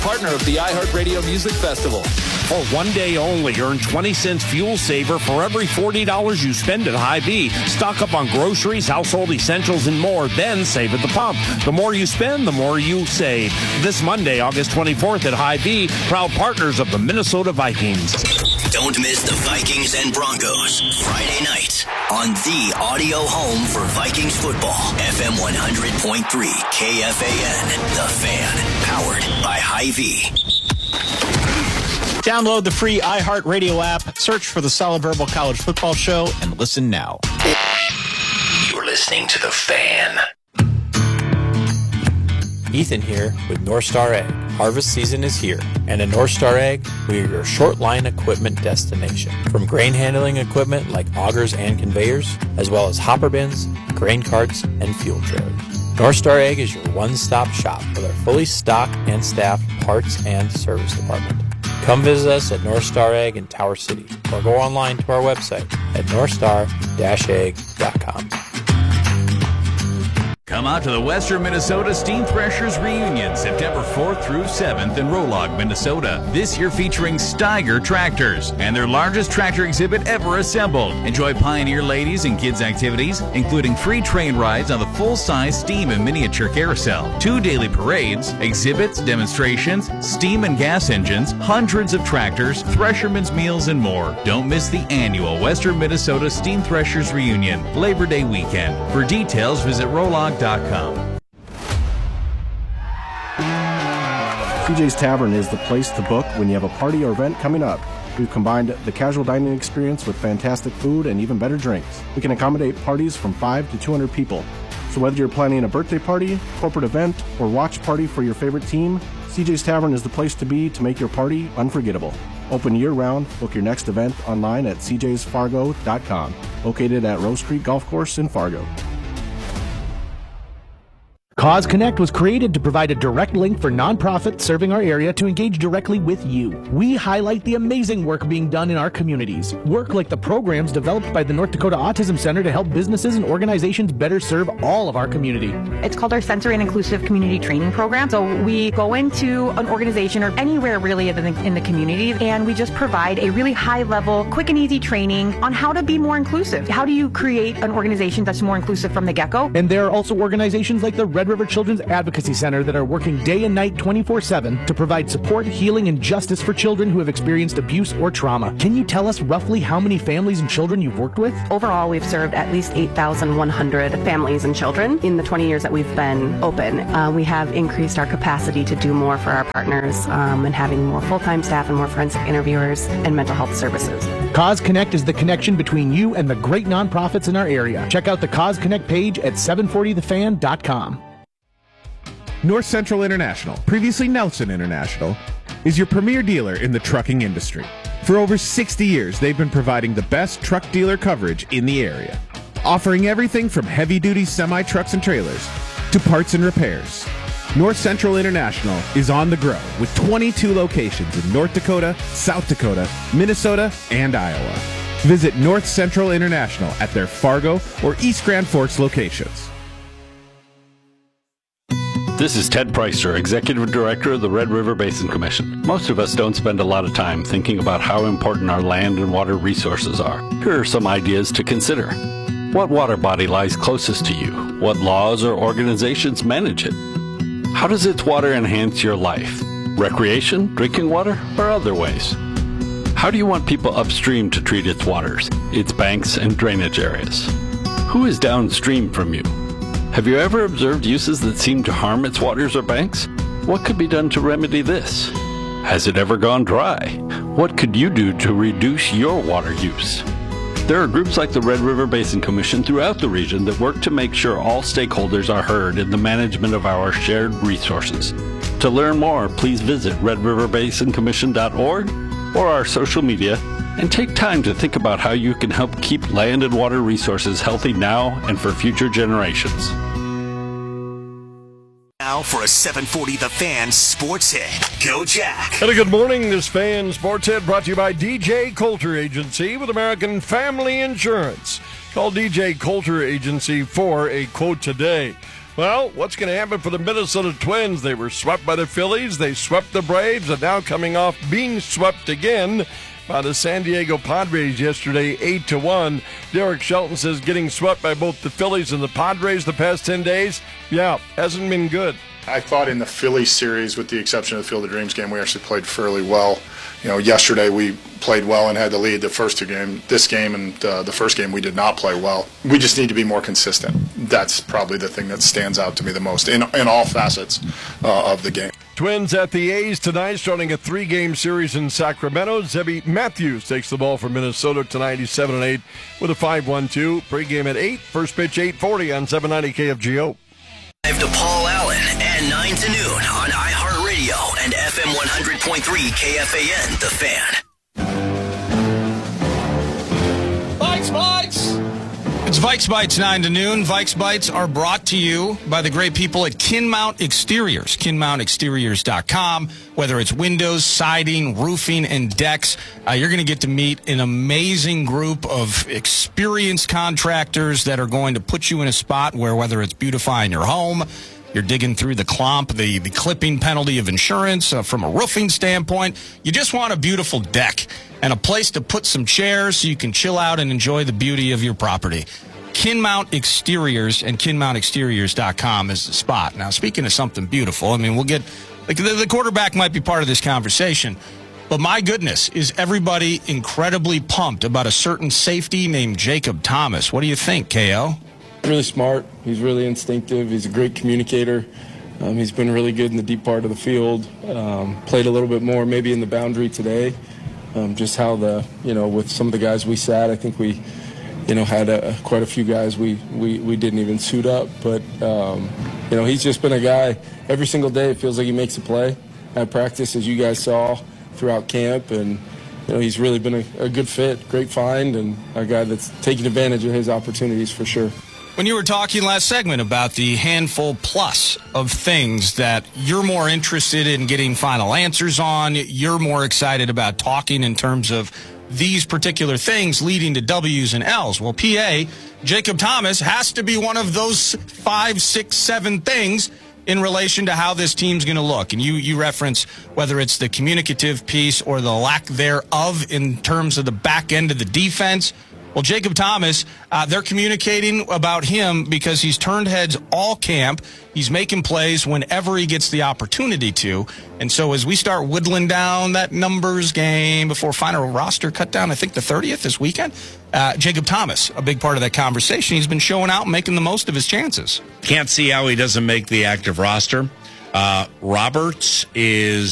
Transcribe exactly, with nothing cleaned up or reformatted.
partner of the iHeartRadio Music Festival. For one day only, earn twenty cents fuel saver for every forty dollars you spend at Hy-Vee. Stock up on groceries, household essentials, and more, then save at the pump. The more you spend, the more you save. This Monday, August twenty-fourth at Hy-Vee, proud partners of the Minnesota Vikings. Don't miss the Vikings and Broncos Friday night on the audio home for Vikings football. F M one hundred point three K F A N, The Fan, powered by Hy-Vee. Download the free iHeartRadio app, search for the Solid Verbal College Football Show, and listen now. You're listening to The Fan. Ethan here with North Star Ag. Harvest season is here, and at North Star Ag, we are your short line equipment destination. From grain handling equipment like augers and conveyors, as well as hopper bins, grain carts, and fuel trailers. North Star Ag is your one-stop shop with our fully stocked and staffed parts and service department. Come visit us at North Star Ag in Tower City, or go online to our website at north star dash ag dot com. Come out to the Western Minnesota Steam Threshers Reunion, September fourth through seventh in Rolog, Minnesota. This year featuring Steiger tractors and their largest tractor exhibit ever assembled. Enjoy Pioneer ladies and kids activities, including free train rides on the full-size steam and miniature carousel, two daily parades, exhibits, demonstrations, steam and gas engines, hundreds of tractors, threshermen's meals, and more. Don't miss the annual Western Minnesota Steam Threshers Reunion, Labor Day weekend. For details, visit rolog dot com. C J's Tavern is the place to book when you have a party or event coming up. We've combined the casual dining experience with fantastic food and even better drinks. We can accommodate parties from five to two hundred people. So whether you're planning a birthday party, corporate event, or watch party for your favorite team, C J's Tavern is the place to be to make your party unforgettable. Open year-round. Book your next event online at c j's fargo dot com. Located at Rose Creek Golf Course in Fargo. Cause Connect was created to provide a direct link for nonprofits serving our area to engage directly with you. We highlight the amazing work being done in our communities. Work like the programs developed by the North Dakota Autism Center to help businesses and organizations better serve all of our community. It's called our Sensory and Inclusive Community Training Program. So we go into an organization or anywhere really in the, in the community, and we just provide a really high level, quick and easy training on how to be more inclusive. How do you create an organization that's more inclusive from the get-go? And there are also organizations like the Red River Children's Advocacy Center that are working day and night twenty-four seven to provide support, healing, and justice for children who have experienced abuse or trauma. Can you tell us roughly how many families and children you've worked with? Overall, we've served at least eight thousand one hundred families and children in the twenty years that we've been open. Uh, we have increased our capacity to do more for our partners um, and having more full-time staff and more forensic interviewers and mental health services. Cause Connect is the connection between you and the great nonprofits in our area. Check out the Cause Connect page at seven forty the fan dot com. North Central International, previously Nelson International, is your premier dealer in the trucking industry. For over sixty years, they've been providing the best truck dealer coverage in the area, offering everything from heavy-duty semi-trucks and trailers to parts and repairs. North Central International is on the grow with twenty-two locations in North Dakota, South Dakota, Minnesota, and Iowa. Visit North Central International at their Fargo or East Grand Forks locations. This is Ted Preister, Executive Director of the Red River Basin Commission. Most of us don't spend a lot of time thinking about how important our land and water resources are. Here are some ideas to consider. What water body lies closest to you? What laws or organizations manage it? How does its water enhance your life? Recreation, drinking water, or other ways? How do you want people upstream to treat its waters, its banks, and drainage areas? Who is downstream from you? Have you ever observed uses that seem to harm its waters or banks? What could be done to remedy this? Has it ever gone dry? What could you do to reduce your water use? There are groups like the Red River Basin Commission throughout the region that work to make sure all stakeholders are heard in the management of our shared resources. To learn more, please visit red river basin commission dot org or our social media and take time to think about how you can help keep land and water resources healthy now and for future generations. Now for a seven forty The Fan Sports Hit. Go Jack. And a good morning. This Fan Sports Hit brought to you by D J Coulter Agency with American Family Insurance. Call D J Coulter Agency for a quote today. Well, what's going to happen for the Minnesota Twins? They were swept by the Phillies. They swept the Braves, and now coming off being swept again by the San Diego Padres yesterday, eight to one. Derek Shelton says getting swept by both the Phillies and the Padres the past ten days, yeah, hasn't been good. I thought in the Phillies series, with the exception of the Field of Dreams game, we actually played fairly well. You know, yesterday we played well and had the lead the first two games. This game and uh, the first game we did not play well. We just need to be more consistent. That's probably the thing that stands out to me the most in, in all facets uh, of the game. Twins at the A's tonight, starting a three-game series in Sacramento. Zebby Matthews takes the ball for Minnesota tonight. He's seven and eight with a five one two. Pre-game at eight. First pitch eight forty on seven ninety K F G O. Live to Paul Allen and nine to noon on iHeartRadio and F M one hundred point three K F A N, The Fan. Vikes Bites! It's Vikes Bites nine to noon. Vikes Bites are brought to you by the great people at Kinmount Exteriors, kin mount exteriors dot com. Whether it's windows, siding, roofing, and decks, uh, you're going to get to meet an amazing group of experienced contractors that are going to put you in a spot where, whether it's beautifying your home, you're digging through the clump, the, the clipping penalty of insurance, uh, from a roofing standpoint, you just want a beautiful deck and a place to put some chairs so you can chill out and enjoy the beauty of your property. Kinmount Exteriors and kin mount exteriors dot com is the spot. Now, speaking of something beautiful, I mean, we'll get, like, the, the quarterback might be part of this conversation, but my goodness, is everybody incredibly pumped about a certain safety named Jacob Thomas. What do you think, K O? Really smart. He's really instinctive. He's a great communicator. Um, he's been really good in the deep part of the field. Um, played a little bit more maybe in the boundary today. Um, just how the, you know, with some of the guys we sat, I think we, you know, had a, quite a few guys we, we, we didn't even suit up. But, um, you know, he's just been a guy, every single day it feels like he makes a play at practice, as you guys saw throughout camp. And, you know, he's really been a, a good fit, great find, and a guy that's taking advantage of his opportunities for sure. When you were talking last segment about the handful plus of things that you're more interested in getting final answers on, you're more excited about talking in terms of these particular things leading to W's and L's. Well, P A, Jacob Thomas has to be one of those five, six, seven things in relation to how this team's going to look. And you, you reference whether it's the communicative piece or the lack thereof in terms of the back end of the defense. Well, Jacob Thomas, uh, they're communicating about him because he's turned heads all camp. He's making plays whenever he gets the opportunity to. And so as we start whittling down that numbers game before final roster cut down, I think the thirtieth this weekend, uh, Jacob Thomas, a big part of that conversation. He's been showing out and making the most of his chances. Can't see how he doesn't make the active roster. Uh, Roberts is